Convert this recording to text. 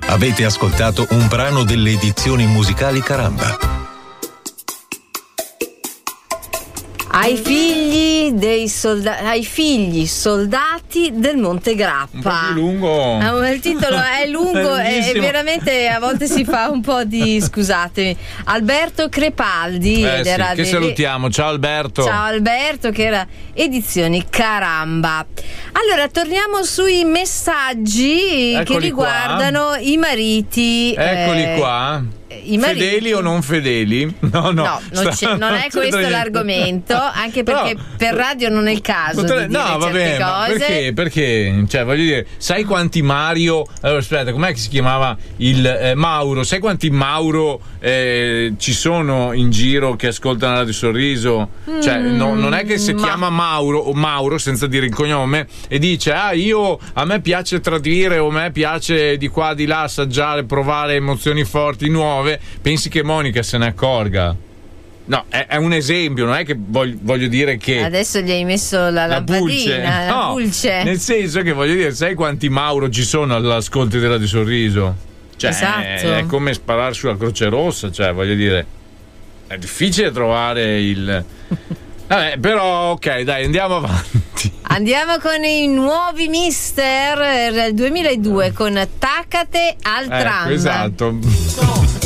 Avete ascoltato un brano delle edizioni musicali Caramba. Ai figli soldati del Monte Grappa. Un po' più lungo. Il titolo è lungo e veramente a volte si fa un po' di, scusatemi, Alberto Crepaldi. Che salutiamo. Ciao Alberto. Ciao Alberto, che era edizioni Caramba. Allora torniamo sui messaggi che riguardano i mariti. Eccoli qua. Fedeli o non fedeli? No, non è questo l'argomento, anche perché per radio non è il caso di dire certe cose. Perché? Cioè, voglio dire, sai quanti Mario, allora aspetta, com'è che si chiamava il Mauro? Sai quanti Mauro ci sono in giro che ascoltano Radio Sorriso? Cioè, non è che si chiama Mauro senza dire il cognome e dice a me piace tradire o a me piace di qua di là assaggiare, provare emozioni forti nuove. Pensi che Monica se ne accorga? No, è un esempio, non è che voglio dire che adesso gli hai messo la lampadina, la pulce. Nel senso che voglio dire, sai quanti Mauro ci sono all'ascolto di Radio Sorriso? Cioè, esatto. È come sparare sulla Croce Rossa, cioè voglio dire, è difficile trovare il vabbè, però ok, dai, andiamo avanti. Andiamo con i nuovi Mister del 2002 con Taccate al tram. Esatto.